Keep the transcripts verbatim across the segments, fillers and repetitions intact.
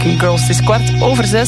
Girls. Het is kwart over zes.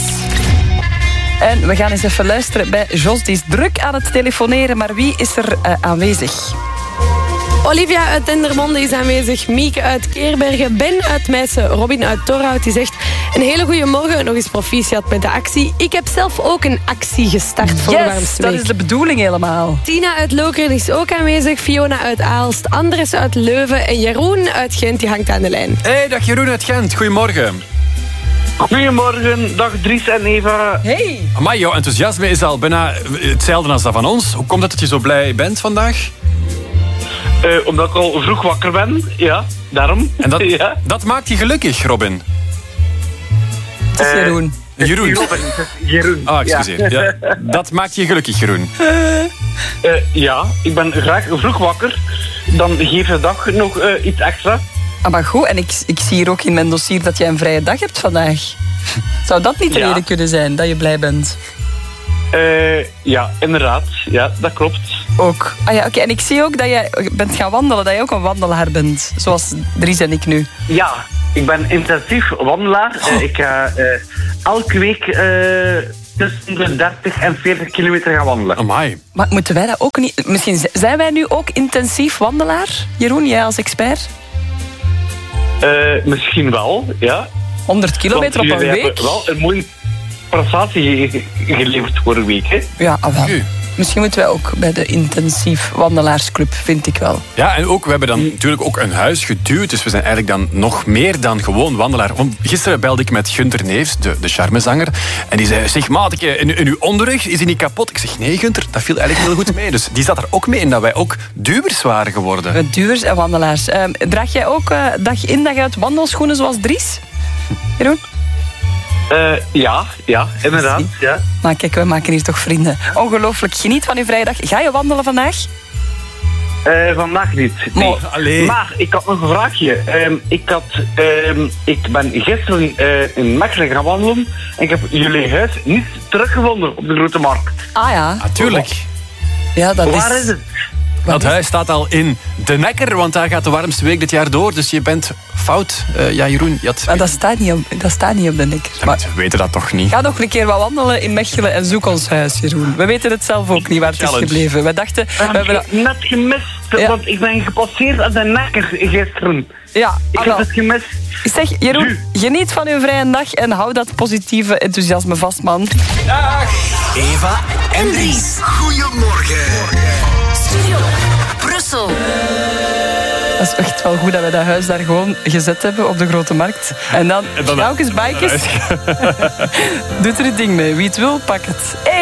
En we gaan eens even luisteren bij Jos. Die is druk aan het telefoneren, maar wie is er uh, aanwezig? Olivia uit Dendermonde is aanwezig. Mieke uit Keerbergen. Ben uit Meissen. Robin uit Torhout. Die zegt een hele goede morgen. Nog eens proficiat met de actie. Ik heb zelf ook een actie gestart voor yes, de warmste dat week. is de bedoeling helemaal. Tina uit Lokeren is ook aanwezig. Fiona uit Aalst. Andres uit Leuven. En Jeroen uit Gent, die hangt aan de lijn. Hey, dag Jeroen uit Gent. Goedemorgen. Goedemorgen, dag Dries en Eva. Hey. Amai, jouw enthousiasme is al bijna hetzelfde als dat van ons. Hoe komt het dat je zo blij bent vandaag? Uh, omdat ik al vroeg wakker ben, ja, daarom. En dat, ja. dat maakt je gelukkig, Robin? Het is Jeroen. Uh, Jeroen. Robin, Jeroen. Ah, excuseer. Ja. Ja, dat maakt je gelukkig, Jeroen. Uh, ja, ik ben graag vroeg wakker. Dan geeft de dag nog uh, iets extra. Ah, maar goed, en ik, ik zie hier ook in mijn dossier dat jij een vrije dag hebt vandaag. Zou dat niet de ja. reden kunnen zijn dat je blij bent? Uh, ja, inderdaad. Ja, dat klopt. Ook. Ah ja, oké. Okay. En ik zie ook dat jij bent gaan wandelen, dat je ook een wandelaar bent. Zoals Dries en ik nu. Ja, ik ben intensief wandelaar. Oh. Uh, ik ga uh, elke week uh, tussen de dertig en veertig kilometer gaan wandelen. Amai. Maar moeten wij dat ook niet... Misschien zijn wij nu ook intensief wandelaar? Jeroen, jij als expert? Uh, misschien wel, ja. honderd kilometer op een week? Wel een mooie prestatie geleverd vorige week, hè? Ja, ah, wel. Misschien moeten wij ook bij de intensief wandelaarsclub, vind ik wel. Ja, en ook, we hebben dan natuurlijk ook een huis geduwd. Dus we zijn eigenlijk dan nog meer dan gewoon wandelaar. Want gisteren belde ik met Gunther Neefs, de, de charmezanger. En die zei, zeg maat, in, in uw onderrug is die niet kapot? Ik zeg, nee Gunther, dat viel eigenlijk heel goed mee. Dus die zat er ook mee in dat wij ook duwers waren geworden. Met duwers en wandelaars. Uh, draag jij ook uh, dag in dag uit wandelschoenen zoals Dries? Jeroen? Uh, ja, ja, inderdaad. Ja. Maar kijk, we maken hier toch vrienden. Ongelooflijk. Geniet van uw vrijdag. Ga je wandelen vandaag? Uh, vandaag niet. Nee. Oh, maar ik had nog een vraagje. Um, ik, had, um, ik ben gisteren uh, in Mechelen gaan wandelen en ik heb jullie huis niet teruggevonden op de Grote Markt. Ah ja. Natuurlijk. Ja, dat Waar is... is het? Dat huis staat al in de Nekker, want daar gaat de warmste week dit jaar door. Dus je bent fout. Uh, ja, Jeroen, je had... Maar dat staat niet op, dat staat niet op de Nekker. Ja, maar we weten dat toch niet? Ga nog een keer wat wandelen in Mechelen en zoek ons huis, Jeroen. We weten het zelf ook niet waar het is gebleven. We dachten... We hebben dat... net gemist, ja. Want ik ben gepasseerd aan de Nekker gisteren. Ja, ik heb het gemist. Ik zeg, Jeroen, geniet van uw vrije dag en hou dat positieve enthousiasme vast, man. Dag! Eva en Dries. Goedemorgen. Studio Brussel. Dat is echt wel goed dat we dat huis daar gewoon gezet hebben op de Grote Markt. En dan, Schaukes, Bikes. Doet er het ding mee. Wie het wil, pak het. Hey.